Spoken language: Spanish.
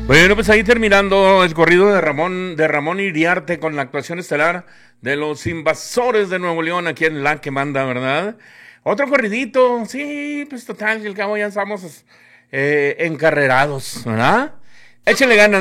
Bueno, pues ahí terminando el corrido de Ramón Iriarte con la actuación estelar de los Invasores de Nuevo León, aquí en La que manda, ¿verdad? Otro corridito, sí, pues total, que al cabo ya estamos encarrerados, ¿verdad? Échenle ganas.